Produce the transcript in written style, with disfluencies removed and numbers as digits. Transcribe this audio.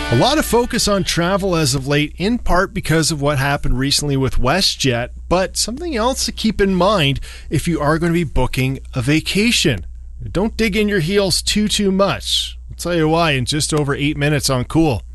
A lot of focus on travel as of late, in part because of what happened recently with WestJet, but something else to keep in mind if you are going to be booking a vacation. Don't dig in your heels too much. I'll tell you why in just over 8 minutes on Cool.